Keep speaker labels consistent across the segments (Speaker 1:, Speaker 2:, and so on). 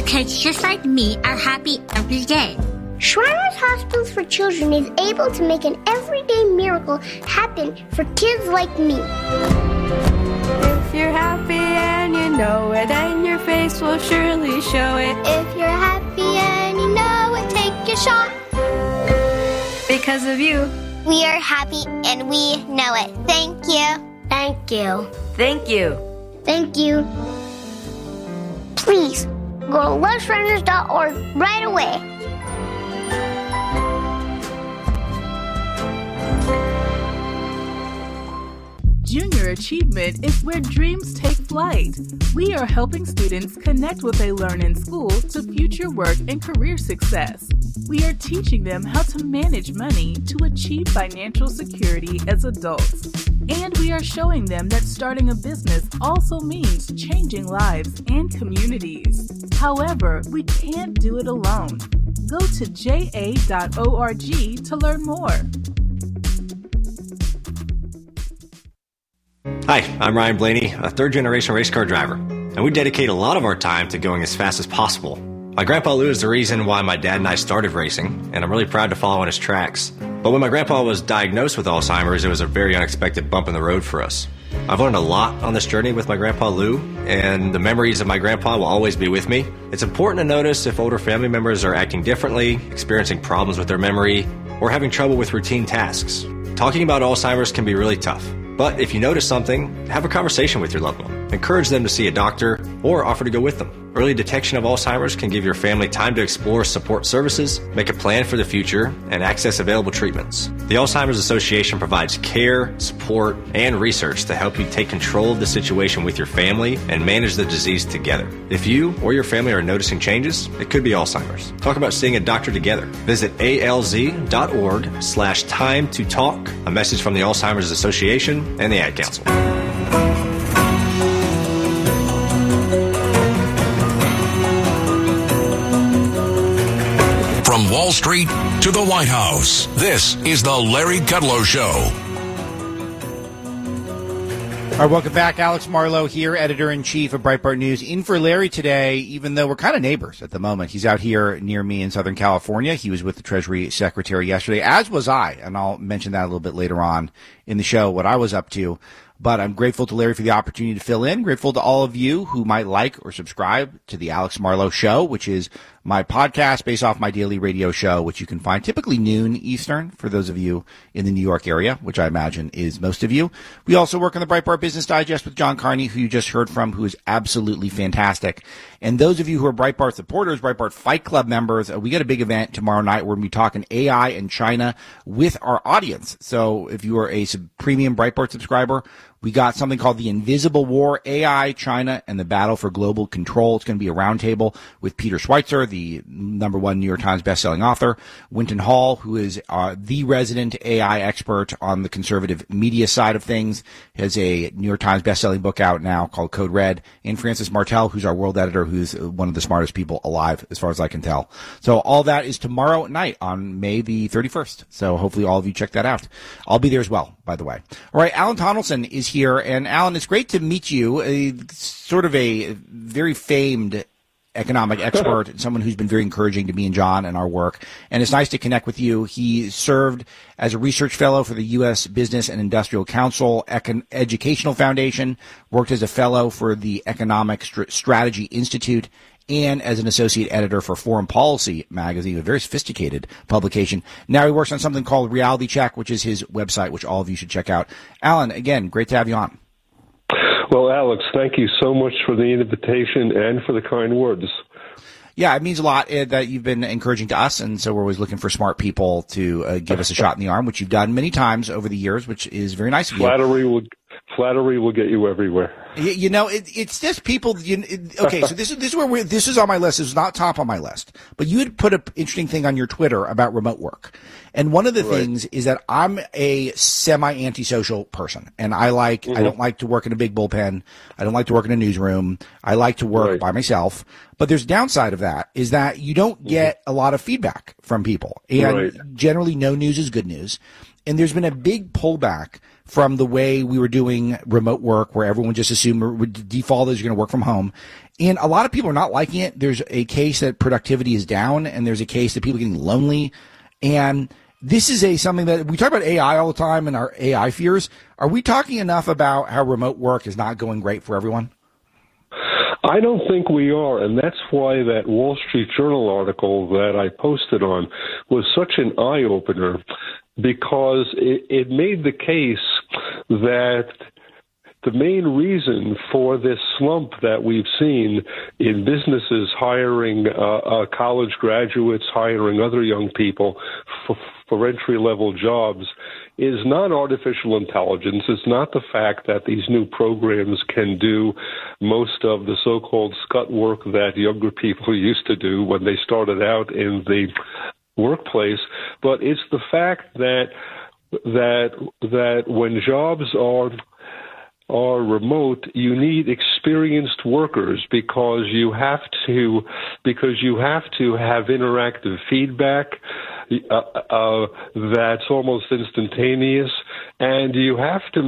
Speaker 1: kids just like me are happy every day.
Speaker 2: Shriners Hospitals for Children is able to make an everyday miracle happen for kids like me.
Speaker 3: If you're happy and you know it, and your face will surely show it.
Speaker 2: If you're happy and you know it, take your shot.
Speaker 3: Because of you,
Speaker 2: we are happy and we know it. Thank you. Thank you.
Speaker 3: Thank you.
Speaker 2: Thank you. Please go to loveshriners.org right away.
Speaker 4: Junior Achievement is where dreams take flight. We are helping students connect what they learn in school to future work and career success. We are teaching them how to manage money to achieve financial security as adults. And we are showing them that starting a business also means changing lives and communities. However, we can't do it alone. Go to ja.org to learn more.
Speaker 5: Hi, I'm Ryan Blaney, a third-generation race car driver, and we dedicate a lot of our time to going as fast as possible. My grandpa Lou is the reason why my dad and I started racing, and I'm really proud to follow in his tracks. But when my grandpa was diagnosed with Alzheimer's, it was a very unexpected bump in the road for us. I've learned a lot on this journey with my grandpa Lou, and the memories of my grandpa will always be with me. It's important to notice if older family members are acting differently, experiencing problems with their memory, or having trouble with routine tasks. Talking about Alzheimer's can be really tough. But if you notice something, have a conversation with your loved one. Encourage them to see a doctor or offer to go with them. Early detection of Alzheimer's can give your family time to explore support services, make a plan for the future, and access available treatments. The Alzheimer's Association provides care, support, and research to help you take control of the situation with your family and manage the disease together. If you or your family are noticing changes, it could be Alzheimer's. Talk about seeing a doctor together. Visit alz.org/time to talk. A message from the Alzheimer's Association and the Ad Council.
Speaker 6: From Wall Street to the White House, this is the Larry Kudlow Show.
Speaker 7: All right, welcome back. Alex Marlow here, editor-in-chief of Breitbart News. In for Larry today, even though we're kind of neighbors at the moment. He's out here near me in Southern California. He was with the Treasury Secretary yesterday, as was I, and I'll mention that a little bit later on in the show, what I was up to. But I'm grateful to Larry for the opportunity to fill in. Grateful to all of you who might like or subscribe to the Alex Marlow Show, which is my podcast based off my daily radio show, which you can find typically noon Eastern for those of you in the New York area, which I imagine is most of you. We also work on the Breitbart Business Digest with John Carney, who you just heard from, who is absolutely fantastic. And those of you who are Breitbart supporters, Breitbart Fight Club members, we got a big event tomorrow night. We're going to be talking AI and China with our audience. So if you are a premium Breitbart subscriber, we got something called The Invisible War, AI, China, and the Battle for Global Control. It's going to be a roundtable with Peter Schweitzer, the #1 New York Times bestselling author, Winton Hall, who is the resident AI expert on the conservative media side of things, has a New York Times bestselling book out now called Code Red, and Francis Martel, who's our world editor, who's one of the smartest people alive, as far as I can tell. So all that is tomorrow night on May the 31st. So hopefully all of you check that out. I'll be there as well, by the way. All right, Alan Tonelson is here. And Alan, it's great to meet you, sort of a very famed economic expert, someone who's been very encouraging to me and John and our work. And it's nice to connect with you. He served as a research fellow for the U.S. Business and Industrial Council Educational Foundation, worked as a fellow for the Economic Strategy Institute, and as an associate editor for Foreign Policy magazine, a very sophisticated publication. Now he works on something called Reality Check, which is his website, which all of you should check out. Alan, again, great to have you on.
Speaker 8: Well, Alex, thank you so much for the invitation and for the kind words.
Speaker 7: Yeah, it means a lot that you've been encouraging to us, and so we're always looking for smart people to give us a shot in the arm, which you've done many times over the years, which is very nice of you.
Speaker 8: Flattery will get you everywhere.
Speaker 7: You know, it's just people. Okay, so this is on my list. This is not top on my list, but you had put an interesting thing on your Twitter about remote work, and one of the things is that I'm a semi-antisocial person, and I don't like to work in a big bullpen. I don't like to work in a newsroom. I like to work by myself. But there's a downside of that is that you don't get a lot of feedback from people, and generally, no news is good news. And there's been a big pullback from the way we were doing remote work, where everyone just assumed default is you're going to work from home. And a lot of people are not liking it. There's a case that productivity is down, and there's a case that people are getting lonely. And this is something that we talk about AI all the time and our AI fears. Are we talking enough about how remote work is not going great for everyone?
Speaker 8: I don't think we are, and that's why that Wall Street Journal article that I posted on was such an eye-opener, because it made the case that the main reason for this slump that we've seen in businesses hiring college graduates, hiring other young people for entry-level jobs is not artificial intelligence. It's not the fact that these new programs can do most of the so-called scut work that younger people used to do when they started out in the workplace, but it's the fact that when jobs are remote, you need experienced workers because you have to have interactive feedback that's almost instantaneous, and you have to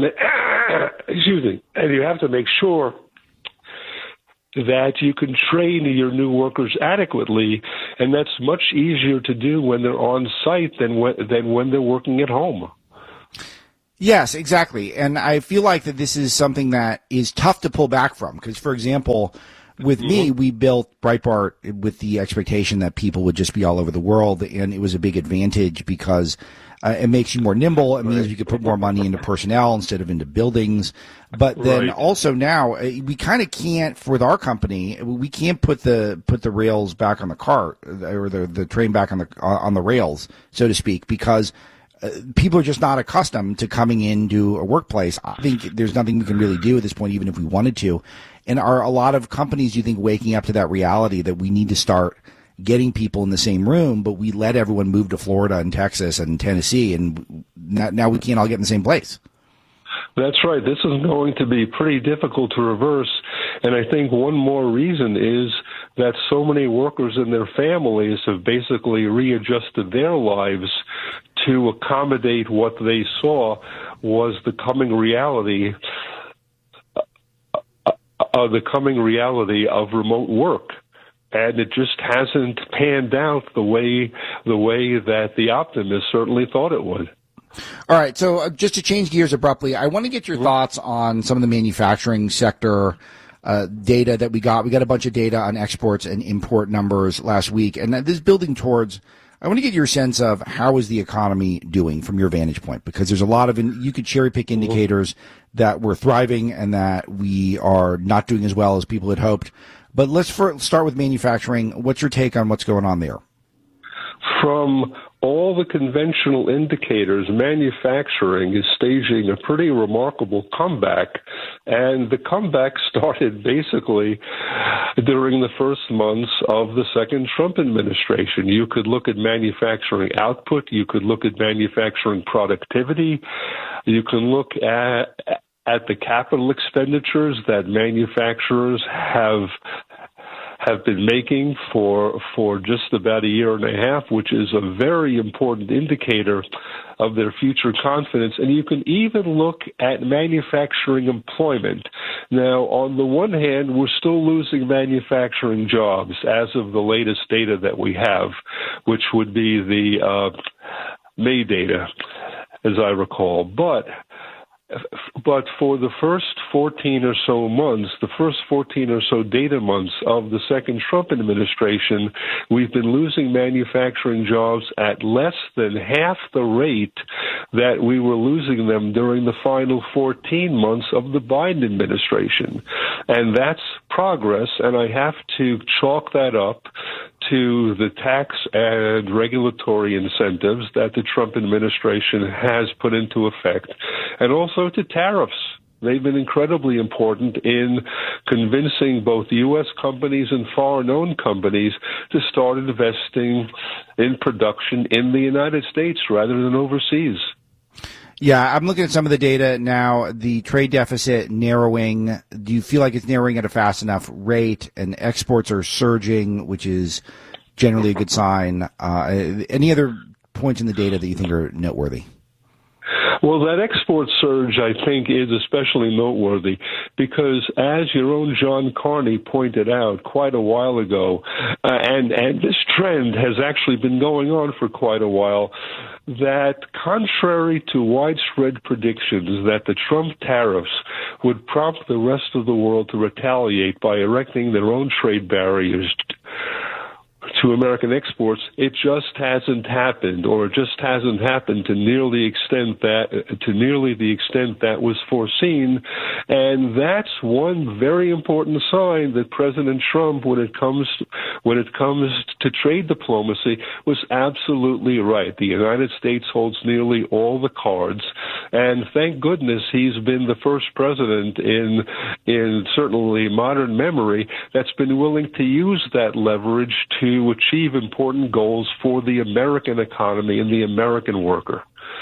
Speaker 8: make sure that you can train your new workers adequately, and that's much easier to do when they're on site than when they're working at home.
Speaker 7: Yes, exactly. And I feel like that this is something that is tough to pull back from because, for example, with me, we built Breitbart with the expectation that people would just be all over the world, and it was a big advantage because it makes you more nimble. It means you could put more money into personnel instead of into buildings. But then also now we kind of can't, with our company, we can't put the rails back on the cart or the train back on the rails, so to speak, because people are just not accustomed to coming into a workplace. I think there's nothing we can really do at this point, even if we wanted to. And are a lot of companies, you think, waking up to that reality that we need to start getting people in the same room, but we let everyone move to Florida and Texas and Tennessee, and now we can't all get in the same place?
Speaker 8: That's right. This is going to be pretty difficult to reverse. And I think one more reason is that so many workers and their families have basically readjusted their lives to accommodate what they saw was the coming reality of remote work. And it just hasn't panned out the way that the optimists certainly thought it would.
Speaker 7: All right, so just to change gears abruptly, I want to get your thoughts on some of the manufacturing sector data that we got. We got a bunch of data on exports and import numbers last week, and this is building towards, I want to get your sense of how is the economy doing from your vantage point, because there's a lot of, you could cherry pick indicators that we're thriving and that we are not doing as well as people had hoped. But let's start with manufacturing. What's your take on what's going on there?
Speaker 8: From all the conventional indicators, manufacturing is staging a pretty remarkable comeback. And the comeback started basically during the first months of the second Trump administration. You could look at manufacturing output. You could look at manufacturing productivity. You can look at the capital expenditures that manufacturers have been making for just about a year and a half, which is a very important indicator of their future confidence. And you can even look at manufacturing employment. Now, on the one hand, we're still losing manufacturing jobs as of the latest data that we have, which would be the May data, as I recall. But for the first 14 or so months, the first 14 or so data months of the second Trump administration, we've been losing manufacturing jobs at less than half the rate that we were losing them during the final 14 months of the Biden administration. And that's progress, and I have to chalk that up to the tax and regulatory incentives that the Trump administration has put into effect, and also to tariffs. They've been incredibly important in convincing both U.S. companies and foreign-owned companies to start investing in production in the United States rather than overseas.
Speaker 7: Yeah, I'm looking at some of the data now. The trade deficit narrowing. Do you feel like it's narrowing at a fast enough rate? And exports are surging, which is generally a good sign. Any other points in the data that you think are noteworthy?
Speaker 8: Well, that export surge, I think, is especially noteworthy because, as your own John Carney pointed out quite a while ago, and this trend has actually been going on for quite a while, that contrary to widespread predictions that the Trump tariffs would prompt the rest of the world to retaliate by erecting their own trade barriers to American exports, it just hasn't happened, or it just hasn't happened to nearly the extent that was foreseen. And that's one very important sign that President Trump, when it comes to trade diplomacy, was absolutely right. The United States holds nearly all the cards, and thank goodness he's been the first president in certainly modern memory that's been willing to use that leverage to achieve important goals for the American economy and the American worker.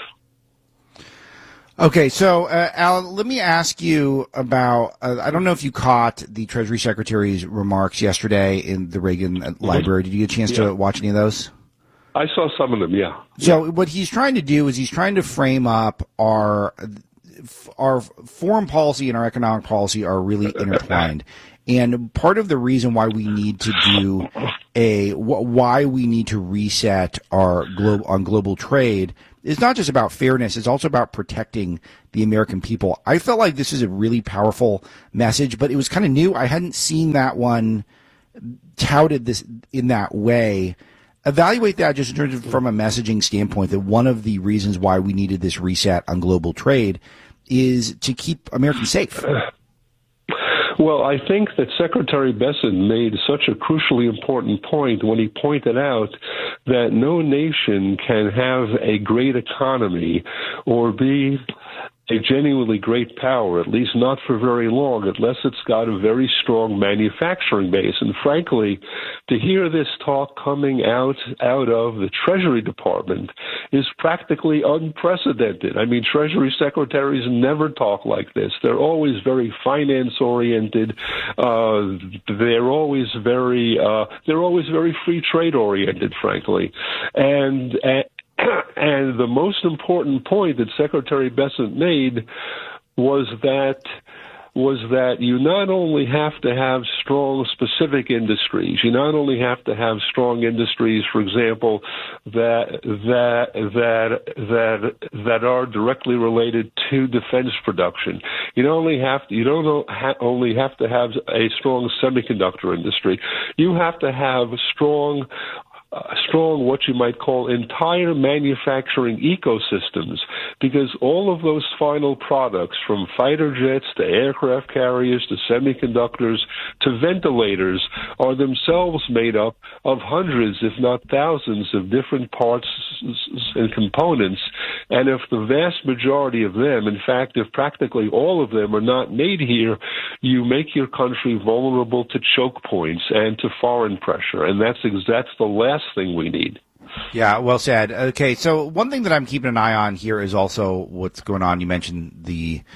Speaker 7: Okay, so Alan, let me ask you about, I don't know if you caught the Treasury Secretary's remarks yesterday in the Reagan Library. Did you get a chance to watch any of those?
Speaker 8: I saw some of them, yeah.
Speaker 7: So what he's trying to do is he's trying to frame up our foreign policy and our economic policy are really intertwined. And part of the reason why we need to do why we need to reset our global trade is not just about fairness, it's also about protecting the American people. I felt like this is a really powerful message, but it was kind of new. I hadn't seen that one touted this in that way. Evaluate that just in terms of from a messaging standpoint, that one of the reasons why we needed this reset on global trade is to keep Americans safe.
Speaker 8: Well, I think that Secretary Bessent made such a crucially important point when he pointed out that no nation can have a great economy or be a genuinely great power, at least not for very long, unless it's got a very strong manufacturing base. And frankly, to hear this talk coming out of the Treasury Department is practically unprecedented. I mean, Treasury secretaries never talk like this. They're always very finance-oriented. They're always very free trade-oriented, frankly. And the most important point that Secretary Bessent made was that you not only have to have strong specific industries, you not only have to have strong industries, for example, that are directly related to defense production. You don't only have to have a strong semiconductor industry. You have to have strong, what you might call entire manufacturing ecosystems, because all of those final products, from fighter jets to aircraft carriers to semiconductors to ventilators, are themselves made up of hundreds, if not thousands, of different parts and components. And if the vast majority of them, in fact, if practically all of them are not made here, you make your country vulnerable to choke points and to foreign pressure. And that's the last thing we need.
Speaker 7: Yeah, well said. Okay, so one thing that I'm keeping an eye on here is also what's going on. You mentioned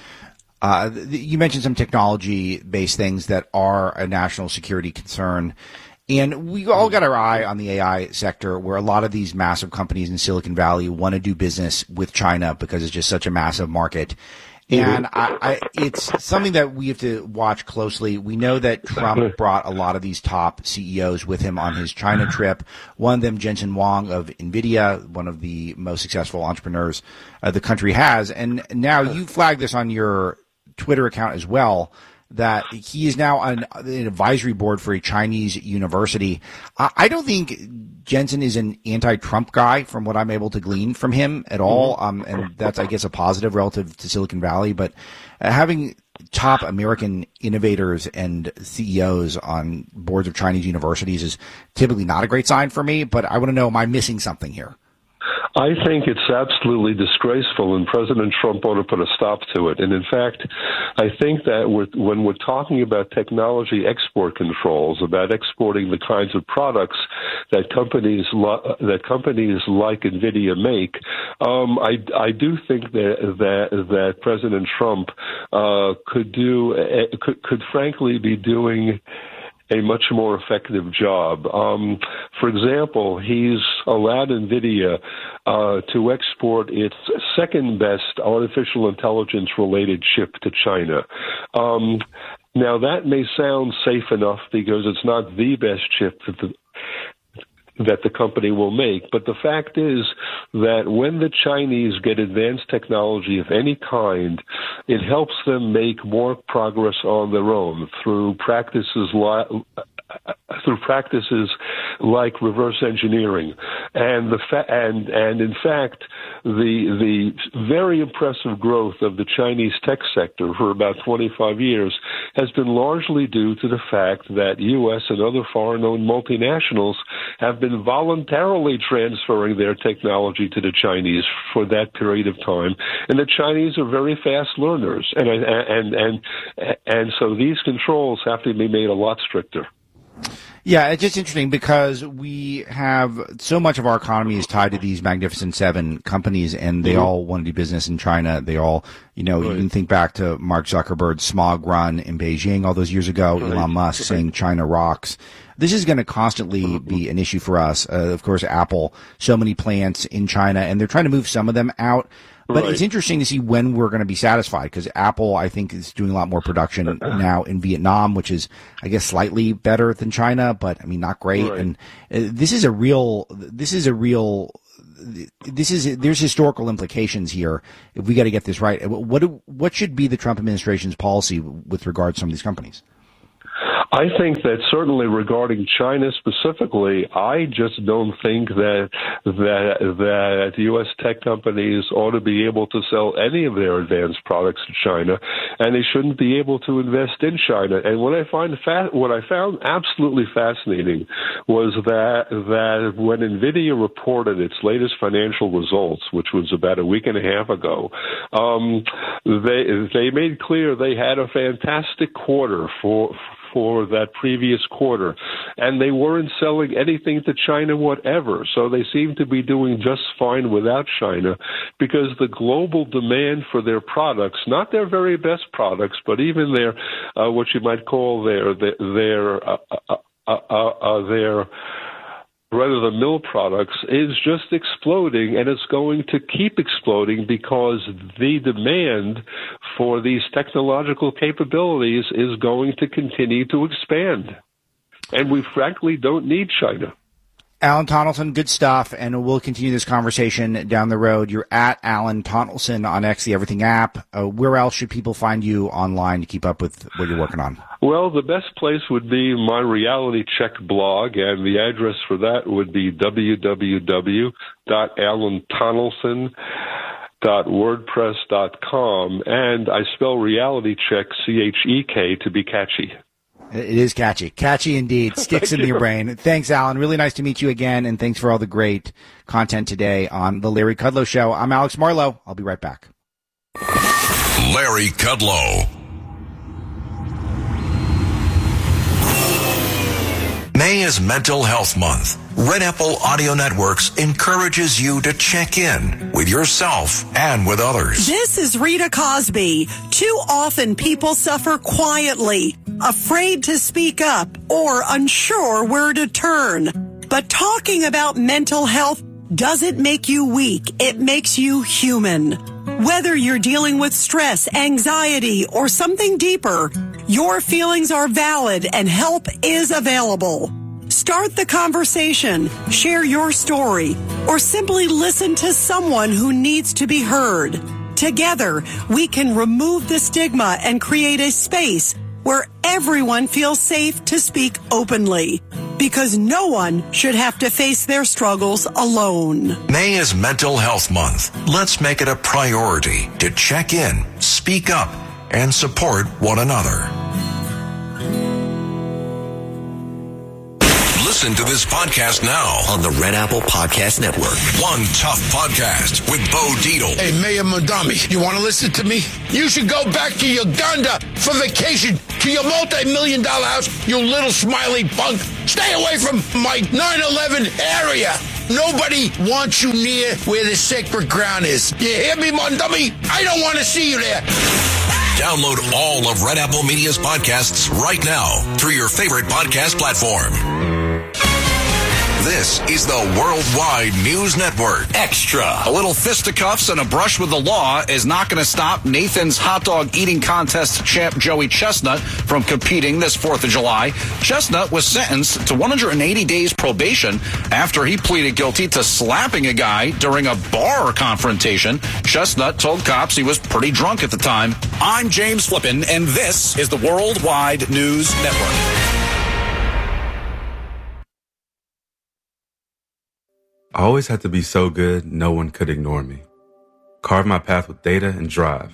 Speaker 7: you mentioned some technology-based things that are a national security concern. And we all got our eye on the AI sector, where a lot of these massive companies in Silicon Valley want to do business with China because it's just such a massive market. And it's something that we have to watch closely. We know that Trump brought a lot of these top CEOs with him on his China trip. One of them, Jensen Huang of NVIDIA, one of the most successful entrepreneurs the country has. And now you flagged this on your Twitter account as well, that he is now on an advisory board for a Chinese university. I don't think Jensen is an anti-Trump guy from what I'm able to glean from him at all. And that's, I guess, a positive relative to Silicon Valley. But having top American innovators and CEOs on boards of Chinese universities is typically not a great sign for me. But I want to know, am I missing something here?
Speaker 8: I think it's absolutely disgraceful, and President Trump ought to put a stop to it. And in fact, I think that when we're talking about technology export controls, about exporting the kinds of products that companies like NVIDIA make, I do think that President Trump could frankly be doing a much more effective job. For example, he's allowed NVIDIA to export its second best artificial intelligence related chip to China. Now, that may sound safe enough because it's not the best chip that the company will make. But the fact is that when the Chinese get advanced technology of any kind, it helps them make more progress on their own through practices like reverse engineering, and in fact, the very impressive growth of the Chinese tech sector for about 25 years has been largely due to the fact that U.S. and other foreign-owned multinationals have been voluntarily transferring their technology to the Chinese for that period of time, and the Chinese are very fast learners, and so these controls have to be made a lot stricter.
Speaker 7: Yeah, it's just interesting because we have so much of our economy is tied to these Magnificent Seven companies, and they all want to do business in China. They all, you can think back to Mark Zuckerberg's smog run in Beijing all those years ago, Elon Musk saying China rocks. This is going to constantly be an issue for us. Of course, Apple, so many plants in China, and they're trying to move some of them out. But It's interesting to see when we're going to be satisfied, because Apple, I think, is doing a lot more production now in Vietnam, which is, I guess, slightly better than China, but I mean, not great. Right. And there's historical implications here if we got to get this right. What should be the Trump administration's policy with regard to some of these companies?
Speaker 8: I think that certainly regarding China specifically, I just don't think that U.S. tech companies ought to be able to sell any of their advanced products to China, and they shouldn't be able to invest in China. And what I found absolutely fascinating was that when NVIDIA reported its latest financial results, which was about a week and a half ago, they made clear they had a fantastic quarter for that previous quarter, and they weren't selling anything to China whatever. So they seem to be doing just fine without China, because the global demand for their products, not their very best products, but even their what you might call their run-of-the-mill products, is just exploding, and it's going to keep exploding because the demand for these technological capabilities is going to continue to expand. And we frankly don't need China.
Speaker 7: Alan Tonelson, good stuff, and we'll continue this conversation down the road. You're at Alan Tonelson on X, the Everything app. Where else should people find you online to keep up with what you're working on?
Speaker 8: Well, the best place would be my Reality Check blog, and the address for that would be www.alantonelson.wordpress.com, and I spell Reality Check CHEK to be catchy.
Speaker 7: It is catchy. Catchy indeed. Sticks in your brain. Thanks, Alan. Really nice to meet you again, and thanks for all the great content today on The Larry Kudlow Show. I'm Alex Marlow. I'll be right back.
Speaker 6: Larry Kudlow. May is Mental Health Month. Red Apple Audio Networks encourages you to check in with yourself and with others.
Speaker 9: This is Rita Cosby. Too often people suffer quietly, afraid to speak up, or unsure where to turn. But talking about mental health doesn't make you weak. It makes you human. Whether you're dealing with stress, anxiety, or something deeper, your feelings are valid and help is available. Start the conversation, share your story, or simply listen to someone who needs to be heard. Together, we can remove the stigma and create a space where everyone feels safe to speak openly, because no one should have to face their struggles alone.
Speaker 6: May is Mental Health Month. Let's make it a priority to check in, speak up, and support one another. Listen to this podcast now on the Red Apple Podcast Network. One Tough Podcast with Bo Dietl.
Speaker 10: Hey, Mayor Mondami, you want to listen to me? You should go back to Uganda for vacation, to your multi-million-dollar house, you little smiley punk. Stay away from my 9/11 area. Nobody wants you near where the sacred ground is. You hear me, Mondami? I don't want to see you there.
Speaker 6: Download all of Red Apple Media's podcasts right now through your favorite podcast platform. This is the Worldwide News Network.
Speaker 11: Extra. A little fisticuffs and a brush with the law is not going to stop Nathan's hot dog eating contest champ Joey Chestnut from competing this 4th of July. Chestnut was sentenced to 180 days probation after he pleaded guilty to slapping a guy during a bar confrontation. Chestnut told cops he was pretty drunk at the time. I'm James Flippin, and this is the Worldwide News Network.
Speaker 12: I always had to be so good, no one could ignore me. Carve my path with data and drive.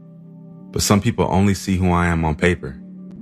Speaker 12: But some people only see who I am on paper.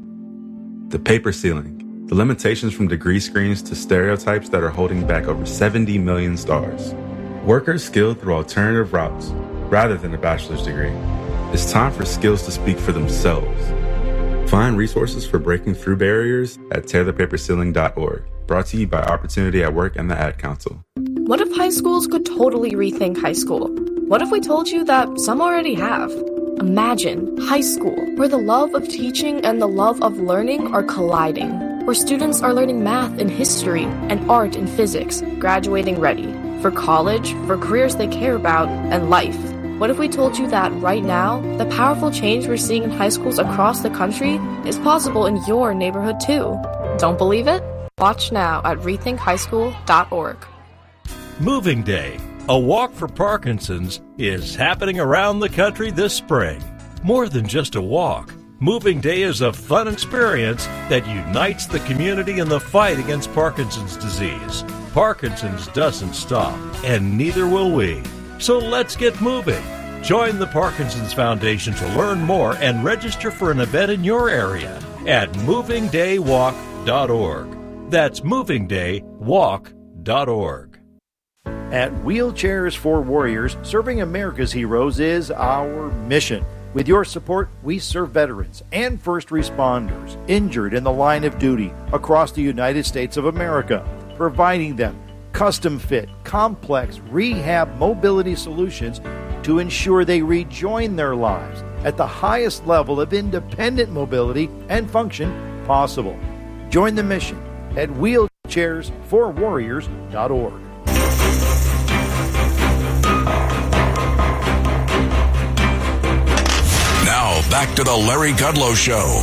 Speaker 12: The paper ceiling, the limitations from degree screens to stereotypes that are holding back over 70 million stars. Workers skilled through alternative routes, rather than a bachelor's degree. It's time for skills to speak for themselves. Find resources for breaking through barriers at tearthepaperceiling.org. Brought to you by Opportunity at Work and the Ad Council.
Speaker 13: What if high schools could totally rethink high school? What if we told you that some already have? Imagine high school, where the love of teaching and the love of learning are colliding, where students are learning math and history and art and physics, graduating ready for college, for careers they care about, and life. What if we told you that right now, the powerful change we're seeing in high schools across the country is possible in your neighborhood too? Don't believe it? Watch now at rethinkhighschool.org.
Speaker 14: Moving Day, a walk for Parkinson's, is happening around the country this spring. More than just a walk, Moving Day is a fun experience that unites the community in the fight against Parkinson's disease. Parkinson's doesn't stop, and neither will we. So let's get moving. Join the Parkinson's Foundation to learn more and register for an event in your area at movingdaywalk.org. That's movingdaywalk.org.
Speaker 15: At Wheelchairs for Warriors, serving America's heroes is our mission. With your support, we serve veterans and first responders injured in the line of duty across the United States of America, providing them custom-fit, complex rehab mobility solutions to ensure they rejoin their lives at the highest level of independent mobility and function possible. Join the mission at wheelchairsforwarriors.org.
Speaker 6: Now, back to the Larry Kudlow Show.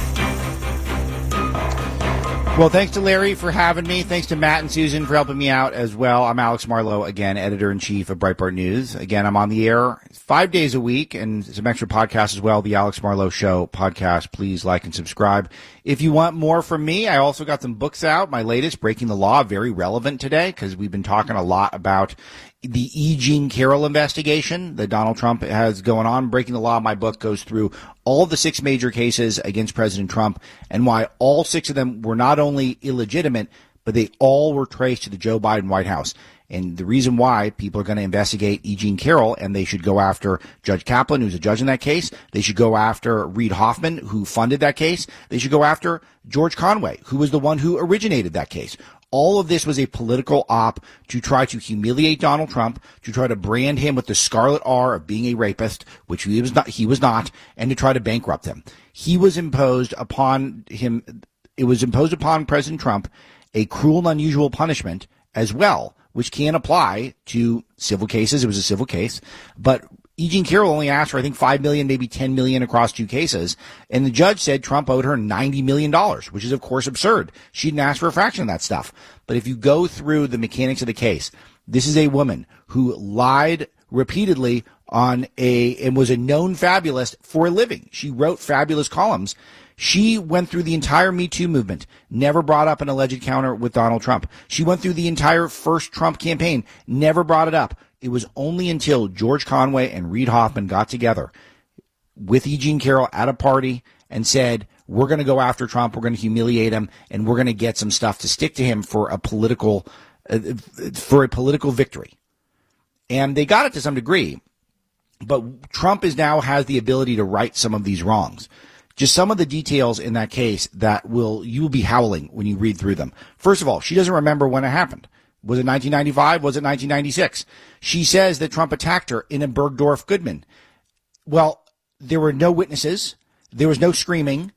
Speaker 7: Well, thanks to Larry for having me. Thanks to Matt and Susan for helping me out as well. I'm Alex Marlowe, again, editor-in-chief of Breitbart News. Again, I'm on the air 5 days a week and some extra podcasts as well. The Alex Marlowe Show podcast. Please like and subscribe. If you want more from me, I also got some books out. My latest, Breaking the Law, very relevant today because we've been talking a lot about the E. Jean Carroll investigation that Donald Trump has going on. Breaking the Law, my book, goes through all the 6 major cases against President Trump and why all 6 of them were not only illegitimate, but they all were traced to the Joe Biden White House. And the reason why people are going to investigate E. Jean Carroll, and they should go after Judge Kaplan, who's a judge in that case. They should go after Reid Hoffman, who funded that case. They should go after George Conway, who was the one who originated that case. All of this was a political op to try to humiliate Donald Trump, to try to brand him with the scarlet R of being a rapist, which he was not, and to try to bankrupt him. It was imposed upon President Trump a cruel and unusual punishment as well, which can apply to civil cases. It was a civil case, but E. Jean Carroll only asked for, I think, $5 million, maybe $10 million across 2 cases. And the judge said Trump owed her $90 million, which is, of course, absurd. She didn't ask for a fraction of that stuff. But if you go through the mechanics of the case, this is a woman who lied repeatedly and was a known fabulist for a living. She wrote fabulous columns. She went through the entire Me Too movement, never brought up an alleged encounter with Donald Trump. She went through the entire first Trump campaign, never brought it up. It was only until George Conway and Reid Hoffman got together with E. Jean Carroll at a party and said, we're going to go after Trump, we're going to humiliate him, and we're going to get some stuff to stick to him for a political victory. And they got it to some degree, but Trump now has the ability to right some of these wrongs. Just some of the details in that case that you will be howling when you read through them. First of all, she doesn't remember when it happened. Was it 1995? Was it 1996? She says that Trump attacked her in a Bergdorf Goodman. Well, there were no witnesses. There was no screaming.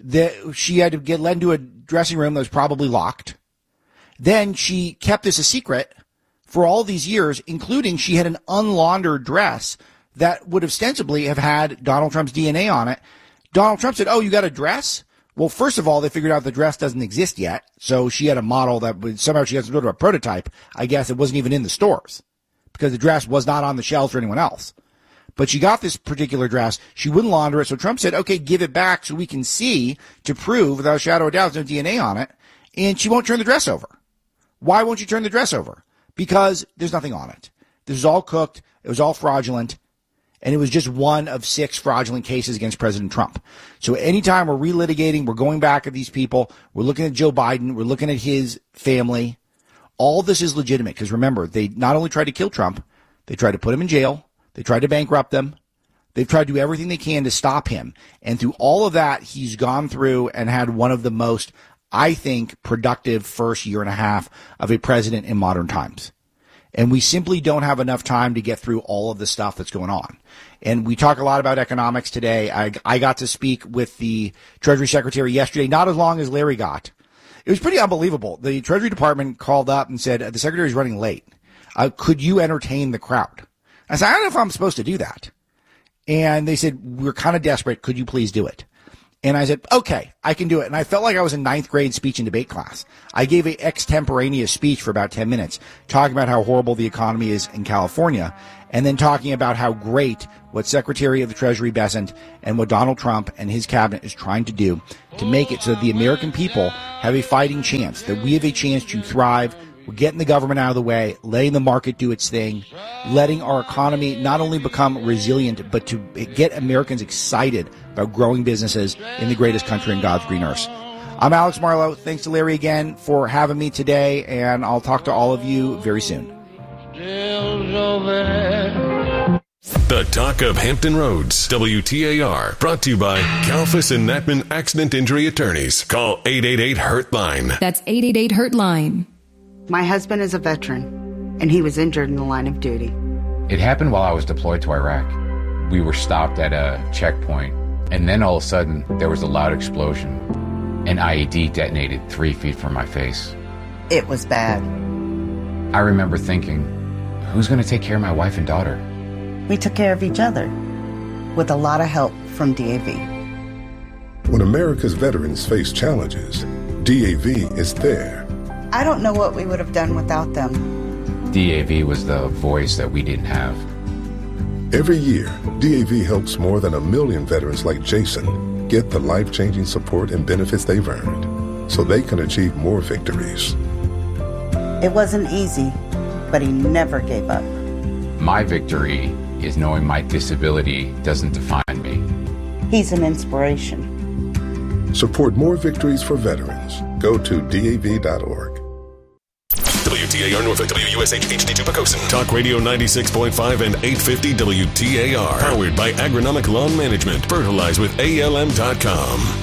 Speaker 7: She had to get led into a dressing room that was probably locked. Then she kept this a secret for all these years, including she had an unlaundered dress that would ostensibly have had Donald Trump's DNA on it. Donald Trump said, "Oh, you got a dress?" Well, first of all, they figured out the dress doesn't exist yet. So she had a model that would, somehow she has to go to a prototype. I guess it wasn't even in the stores because the dress was not on the shelves for anyone else. But she got this particular dress. She wouldn't launder it. So Trump said, okay, give it back so we can see to prove without a shadow of a doubt there's no DNA on it. And she won't turn the dress over. Why won't you turn the dress over? Because there's nothing on it. This was all cooked. It was all fraudulent. And it was just one of 6 fraudulent cases against President Trump. So anytime we're relitigating, we're going back at these people, we're looking at Joe Biden, we're looking at his family. All this is legitimate because remember, they not only tried to kill Trump, they tried to put him in jail, they tried to bankrupt him, they've tried to do everything they can to stop him. And through all of that, he's gone through and had one of the most, I think, productive first year and a half of a president in modern times. And we simply don't have enough time to get through all of the stuff that's going on. And we talk a lot about economics today. I got to speak with the Treasury Secretary yesterday, not as long as Larry got. It was pretty unbelievable. The Treasury Department called up and said, the Secretary's running late. Could you entertain the crowd? I said, I don't know if I'm supposed to do that. And they said, we're kind of desperate. Could you please do it? And I said, okay, I can do it. And I felt like I was in 9th grade speech and debate class. I gave an extemporaneous speech for about 10 minutes, talking about how horrible the economy is in California, and then talking about how great what Secretary of the Treasury Bessent and what Donald Trump and his cabinet is trying to do to make it so that the American people have a fighting chance, that we have a chance to thrive. We're getting the government out of the way, letting the market do its thing, letting our economy not only become resilient, but to get Americans excited about growing businesses in the greatest country in God's green earth. I'm Alex Marlow. Thanks to Larry again for having me today, and I'll talk to all of you very soon.
Speaker 16: The Talk of Hampton Roads, WTAR, brought to you by Kalfas and Natman Accident Injury Attorneys. Call 888-HURT-LINE.
Speaker 17: That's 888-HURT-LINE.
Speaker 18: My husband is a veteran, and he was injured in the line of duty.
Speaker 19: It happened while I was deployed to Iraq. We were stopped at a checkpoint, and then all of a sudden, there was a loud explosion. An IED detonated 3 feet from my face.
Speaker 18: It was bad.
Speaker 19: I remember thinking, who's going to take care of my wife and daughter?
Speaker 18: We took care of each other, with a lot of help from DAV.
Speaker 20: When America's veterans face challenges, DAV is there.
Speaker 18: I don't know what we would have done without them.
Speaker 19: DAV was the voice that we didn't have.
Speaker 20: Every year, DAV helps more than 1 million veterans like Jason get the life-changing support and benefits they've earned so they can achieve more victories.
Speaker 18: It wasn't easy, but he never gave up.
Speaker 19: My victory is knowing my disability doesn't define me.
Speaker 18: He's an inspiration.
Speaker 20: Support more victories for veterans. Go to DAV.org.
Speaker 16: WTAR Norfolk, WUSH HD2 Pocosin. Talk Radio 96.5 and 850 WTAR. Powered by Agronomic Lawn Management. Fertilize with ALM.com.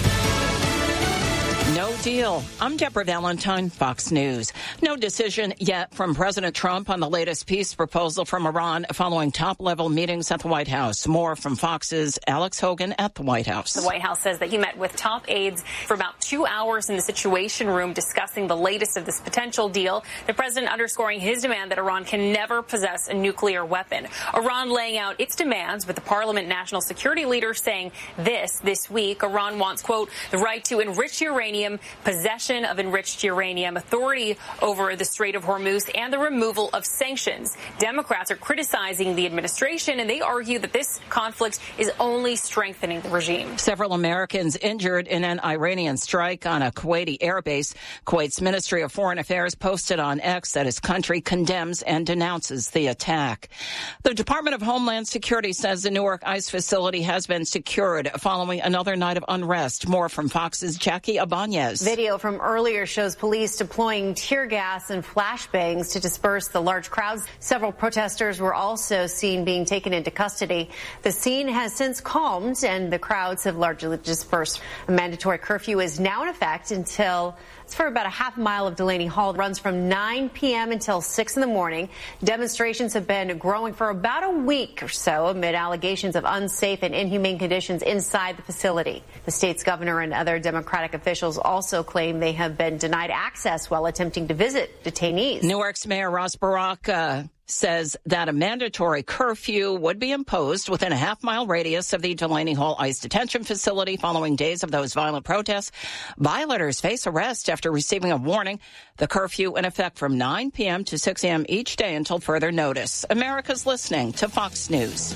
Speaker 21: No deal. I'm Deborah Valentine, Fox News. No decision yet from President Trump on the latest peace proposal from Iran following top-level meetings at the White House. More from Fox's Alex Hogan at the White House.
Speaker 22: The White House says that he met with top aides for about 2 hours in the Situation Room discussing the latest of this potential deal. The president underscoring his demand that Iran can never possess a nuclear weapon. Iran laying out its demands with the Parliament National Security leader saying this week. Iran wants, quote, the right to enrich uranium, possession of enriched uranium, authority over the Strait of Hormuz, and the removal of sanctions. Democrats are criticizing the administration, and they argue that this conflict is only strengthening the regime.
Speaker 21: Several Americans injured in an Iranian strike on a Kuwaiti airbase. Kuwait's Ministry of Foreign Affairs posted on X that his country condemns and denounces the attack. The Department of Homeland Security says the Newark ICE facility has been secured following another night of unrest. More from Fox's Jackie Abanez.
Speaker 23: Video from earlier shows police deploying tear gas and flashbangs to disperse the large crowds. Several protesters were also seen being taken into custody. The scene has since calmed and the crowds have largely dispersed. A mandatory curfew is now in effect until It's for about a half mile of Delaney Hall. It runs from 9 p.m. until 6 in the morning. Demonstrations have been growing for about a week or so amid allegations of unsafe and inhumane conditions inside the facility. The state's governor and other Democratic officials also claim they have been denied access while attempting to visit detainees.
Speaker 21: Newark's Mayor Ras Barack says that a mandatory curfew would be imposed within a half-mile radius of the Delaney Hall ICE detention facility following days of those violent protests. Violators face arrest after receiving a warning. The curfew in effect from 9 p.m. to 6 a.m. each day until further notice. America's listening to Fox News.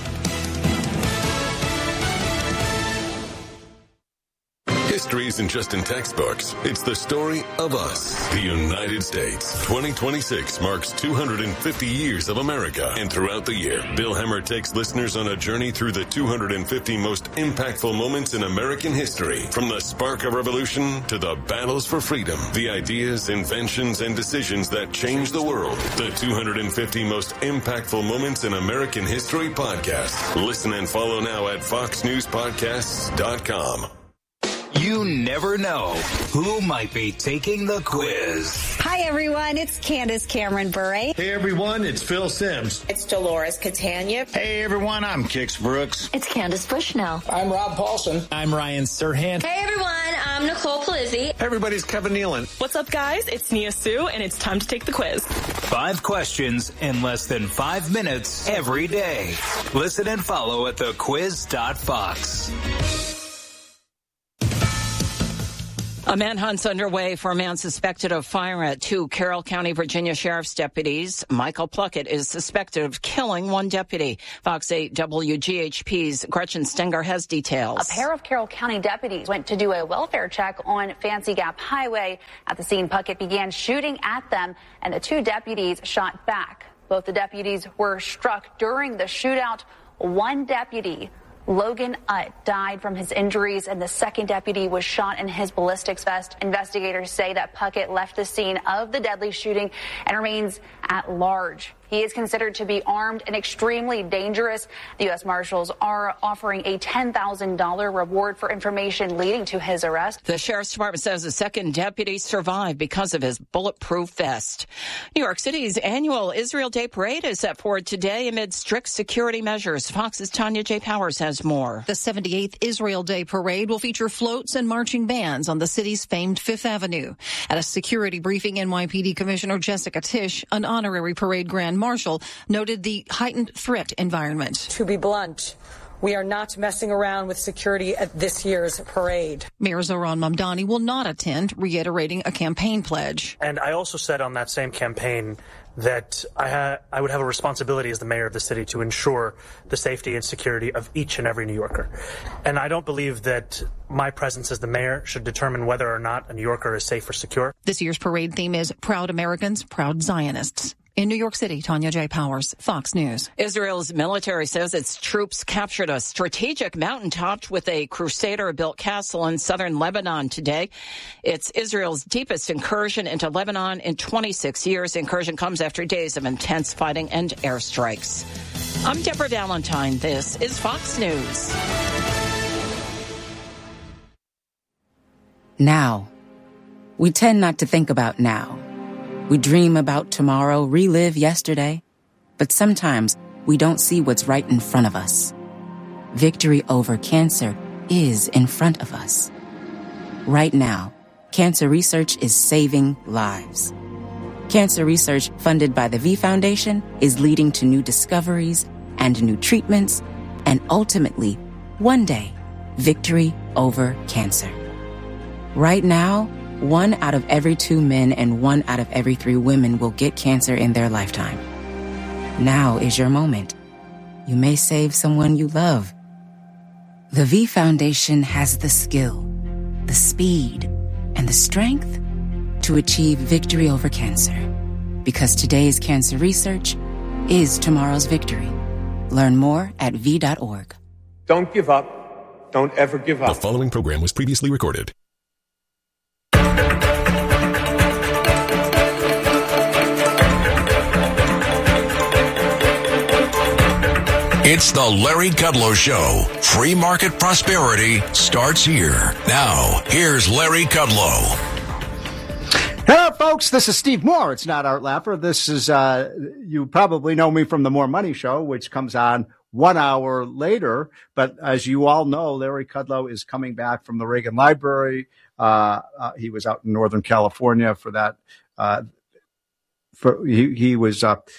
Speaker 16: History isn't just in textbooks. It's the story of us, the United States. 2026 marks 250 years of America. And throughout the year, Bill Hemmer takes listeners on a journey through the 250 most impactful moments in American history. From the spark of revolution to the battles for freedom, the ideas, inventions, and decisions that changed the world. The 250 most impactful moments in American history podcast. Listen and follow now at foxnewspodcasts.com.
Speaker 1: You never know who might be taking the quiz.
Speaker 2: Hi, everyone. It's Candace Cameron Bure.
Speaker 3: Hey, everyone. It's Phil Sims.
Speaker 2: It's Dolores Catania.
Speaker 3: Hey, everyone. I'm Kix Brooks.
Speaker 2: It's Candace Bushnell.
Speaker 3: I'm Rob Paulson. I'm Ryan Serhant.
Speaker 24: Hey, everyone. I'm Nicole Palizzi.
Speaker 3: Hey, everybody's Kevin Nealon.
Speaker 25: What's up, guys? It's Nia Sue, and it's time to take the quiz.
Speaker 1: 5 questions in less than 5 minutes every day. Listen and follow at thequiz.fox.
Speaker 21: A manhunt's underway for a man suspected of firing at 2 Carroll County, Virginia sheriff's deputies. Michael Pluckett is suspected of killing 1 deputy. Fox 8 WGHP's Gretchen Stenger has details.
Speaker 26: A pair of Carroll County deputies went to do a welfare check on Fancy Gap Highway. At the scene, Pluckett began shooting at them, and the 2 deputies shot back. Both the deputies were struck during the shootout. 1 deputy, Logan Utt, died from his injuries, and the 2nd deputy was shot in his ballistics vest. Investigators say that Puckett left the scene of the deadly shooting and remains at large. He is considered to be armed and extremely dangerous. The U.S. Marshals are offering a $10,000 reward for information leading to his arrest.
Speaker 21: The Sheriff's Department says the 2nd deputy survived because of his bulletproof vest. New York City's annual Israel Day Parade is set for today amid strict security measures. Fox's Tanya J. Powers has more.
Speaker 27: The 78th Israel Day Parade will feature floats and marching bands on the city's famed Fifth Avenue. At a security briefing, NYPD Commissioner Jessica Tisch, an honorary parade grand marshal, noted the heightened threat environment.
Speaker 28: To be blunt, we are not messing around with security at this year's parade.
Speaker 27: Mayor Zohran Mamdani will not attend, reiterating a campaign pledge.
Speaker 29: And I also said on that same campaign that I would have a responsibility as the mayor of the city to ensure the safety and security of each and every New Yorker. And I don't believe that my presence as the mayor should determine whether or not a New Yorker is safe or secure.
Speaker 27: This year's parade theme is Proud Americans, Proud Zionists. In New York City, Tanya J. Powers, Fox News.
Speaker 21: Israel's military says its troops captured a strategic mountaintop with a Crusader-built castle in southern Lebanon today. It's Israel's deepest incursion into Lebanon in 26 years. The incursion comes after days of intense fighting and airstrikes. I'm Deborah Valentine. This is Fox News.
Speaker 30: Now. We tend not to think about now. We dream about tomorrow, relive yesterday, but sometimes we don't see what's right in front of us. Victory over cancer is in front of us. Right now, cancer research is saving lives. Cancer research funded by the V Foundation is leading to new discoveries and new treatments, and ultimately, one day, victory over cancer. Right now, 1 out of every 2 men and 1 out of every 3 women will get cancer in their lifetime. Now is your moment. You may save someone you love. The V Foundation has the skill, the speed, and the strength to achieve victory over cancer. Because today's cancer research is tomorrow's victory. Learn more at v.org.
Speaker 31: Don't give up. Don't ever give up.
Speaker 16: The following program was previously recorded.
Speaker 6: It's the Larry Kudlow Show. Free market prosperity starts here. Now, here's Larry Kudlow.
Speaker 4: Hello, folks. This is Steve Moore. It's not Art Laffer. This is, you probably know me from the More Money Show, which comes on 1 hour later. But as you all know, Larry Kudlow is coming back from the Reagan Library. He was out in Northern California for that. He was out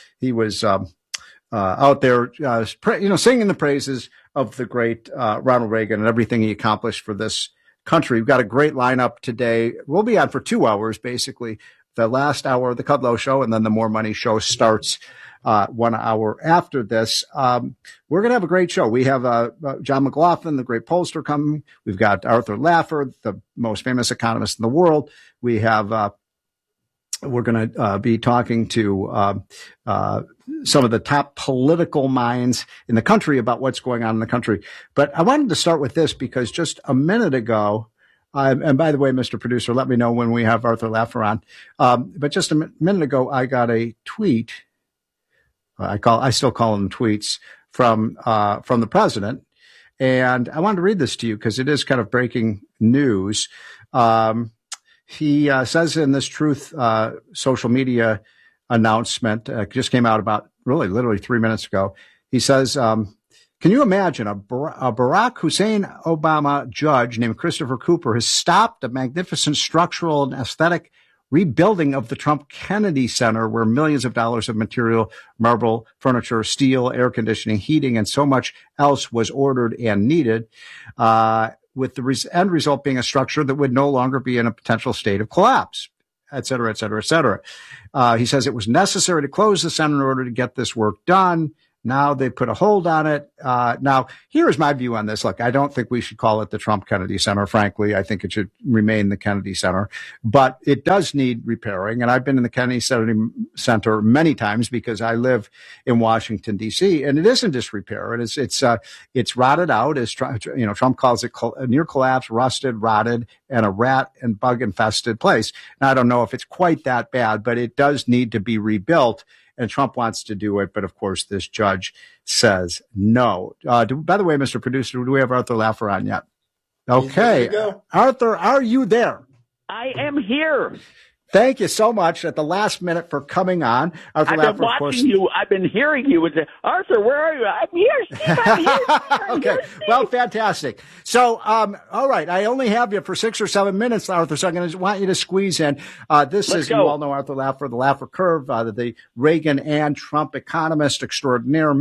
Speaker 4: there, singing the praises of the great Ronald Reagan and everything he accomplished for this country. We've got a great lineup today. We'll be on for 2 hours, basically. The last hour of the Kudlow Show, and then the More Money Show starts 1 hour after this. We're going to have a great show. We have John McLaughlin, the great pollster, coming. We've got Arthur Laffer, the most famous economist in the world. We have we're going to be talking to some of the top political minds in the country about what's going on in the country. But I wanted to start with this because just a minute ago, and by the way, Mr. Producer, let me know when we have Arthur Laffer on. But just a minute ago, I got a tweet. I still call them tweets from the president. And I wanted to read this to you because it is kind of breaking news. He says in this Truth social media announcement, just came out about literally 3 minutes ago. He says, can you imagine a Barack Hussein Obama judge named Christopher Cooper has stopped a magnificent structural and aesthetic rebuilding of the Trump Kennedy Center, where millions of dollars of material, marble, furniture, steel, air conditioning, heating, and so much else was ordered and needed, with the end result being a structure that would no longer be in a potential state of collapse, et cetera, et cetera, et cetera. He says it was necessary to close the center in order to get this work done. Now they put a hold on it. Now, here's my view on this. Look, I don't think we should call it the Trump Kennedy Center. Frankly, I think it should remain the Kennedy Center, but it does need repairing. And I've been in the Kennedy Center many times because I live in Washington, D.C., and it is in disrepair. And it's rotted out, as Trump calls it, near collapse, rusted, rotted, and a rat and bug infested place. Now, I don't know if it's quite that bad, but it does need to be rebuilt. And Trump wants to do it, but of course this judge says no. By the way, Mr. Producer, do we have Arthur Laffer on yet? Okay. Arthur, are you there?
Speaker 5: I am here.
Speaker 4: Thank you so much at the last minute for coming on. Arthur
Speaker 5: I've
Speaker 4: Laffer,
Speaker 5: been watching you. I've been hearing you. Arthur, where are you? I'm here, Steve. I'm here.
Speaker 4: Okay. Well, fantastic. So, all right. I only have you for 6 or 7 minutes, Arthur, so I'm going to want you to squeeze in. Let's go. You all know Arthur Laffer, the Laffer Curve, the Reagan and Trump economist extraordinaire,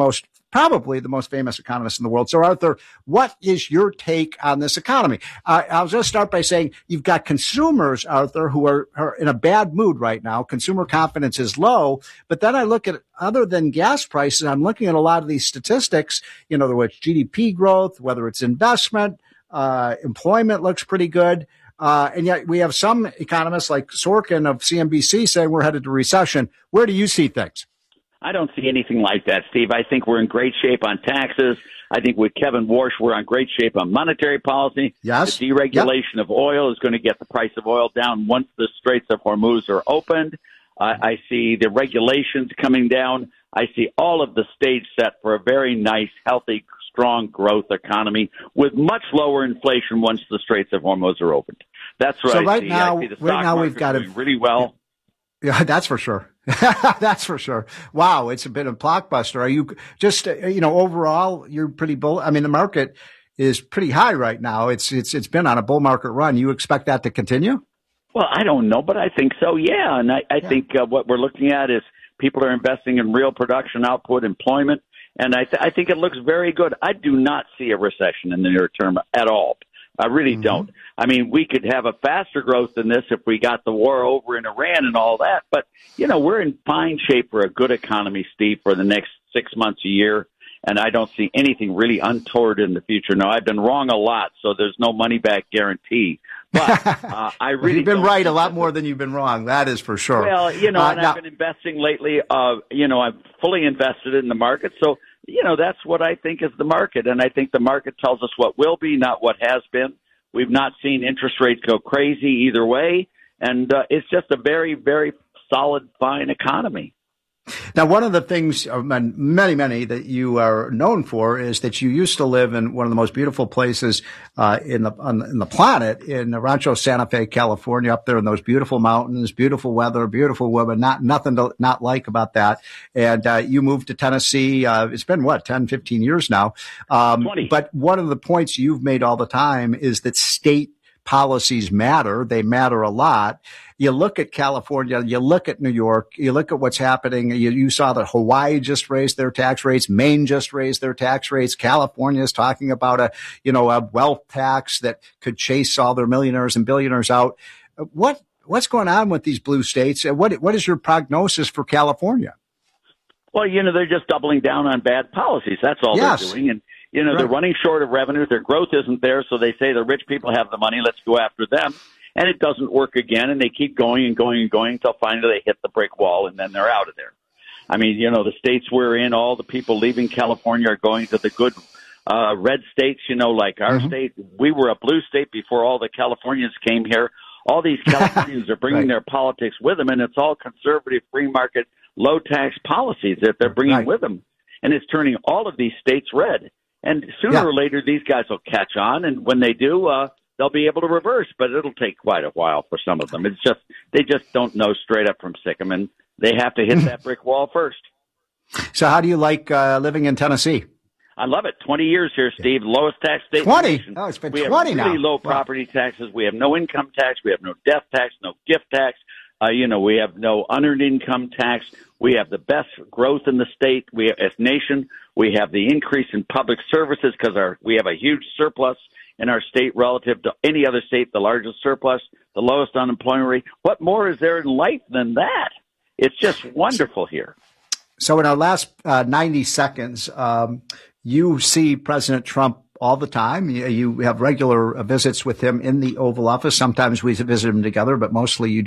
Speaker 4: probably the most famous economist in the world. So, Arthur, what is your take on this economy? I'll just start by saying you've got consumers, Arthur, who are in a bad mood right now. Consumer confidence is low. But then I look at, other than gas prices, I'm looking at a lot of these statistics, whether it's GDP growth, whether it's investment, employment looks pretty good. And yet we have some economists like Sorkin of CNBC saying we're headed to recession. Where do you see things?
Speaker 5: I don't see anything like that, Steve. I think we're in great shape on taxes. I think with Kevin Warsh, we're on great shape on monetary policy.
Speaker 4: Yes.
Speaker 5: The deregulation of oil is going to get the price of oil down once the Straits of Hormuz are opened. I see the regulations coming down. I see all of the stage set for a very nice, healthy, strong growth economy with much lower inflation once the Straits of Hormuz are opened. That's right.
Speaker 4: So right now we've got
Speaker 5: doing really well.
Speaker 4: Yeah, that's for sure. That's for sure. Wow, it's a bit of a blockbuster. Are you just, overall, you're pretty bull? I mean, the market is pretty high right now. It's been on a bull market run. You expect that to continue?
Speaker 5: Well, I don't know, but I think so. Yeah, and I think what we're looking at is people are investing in real production output, employment, and I think it looks very good. I do not see a recession in the near term at all. I really don't. I mean, we could have a faster growth than this if we got the war over in Iran and all that. But, we're in fine shape for a good economy, Steve, for the next 6 months, a year. And I don't see anything really untoward in the future. Now, I've been wrong a lot, so there's no money-back guarantee. But I really
Speaker 4: You've been right a lot more than you've been wrong. That is for sure.
Speaker 5: Well, I've been investing lately. I'm fully invested in the market. So, that's what I think is the market. And I think the market tells us what will be, not what has been. We've not seen interest rates go crazy either way. And it's just a very, very solid, fine economy.
Speaker 4: Now, one of the things, many that you are known for is that you used to live in one of the most beautiful places in the planet, in Rancho Santa Fe, California, up there in those beautiful mountains, beautiful weather, beautiful women, nothing to not like about that. And you moved to Tennessee. It's been, 10, 15 years now.
Speaker 5: 20.
Speaker 4: But one of the points you've made all the time is that state policies matter. They matter a lot. You look at California, you look at New York, you look at what's happening. You saw that Hawaii just raised their tax rates. Maine just raised their tax rates. California is talking about a wealth tax that could chase all their millionaires and billionaires out. What's going on with these blue states? What is your prognosis for California?
Speaker 5: Well, they're just doubling down on bad policies. That's all they're doing. And, they're running short of revenue. Their growth isn't there. So they say the rich people have the money. Let's go after them. And it doesn't work again. And they keep going and going and going until finally they hit the brick wall and then they're out of there. I mean, the states we're in, all the people leaving California are going to the good red states, like our state. We were a blue state before all the Californians came here. All these Californians are bringing their politics with them, and it's all conservative, free market, low tax policies that they're bringing with them. And it's turning all of these states red. And sooner or later, these guys will catch on, and when they do, they'll be able to reverse. But it'll take quite a while for some of them. It's just they just don't know straight up from sick'em, and they have to hit that brick wall first.
Speaker 4: So, how do you like living in Tennessee?
Speaker 5: I love it. 20 years here, Steve. Lowest tax state.
Speaker 4: 20. Oh, it's been 20 now.
Speaker 5: We have really low property taxes. We have no income tax. We have no death tax. No gift tax. We have no unearned income tax. We have the best growth in the state. We, as a nation, we have the increase in public services because we have a huge surplus in our state relative to any other state, the largest surplus, the lowest unemployment rate. What more is there in life than that? It's just wonderful here.
Speaker 4: So in our last 90 seconds, you see President Trump all the time. You have regular visits with him in the Oval Office. Sometimes we visit him together, but mostly you do.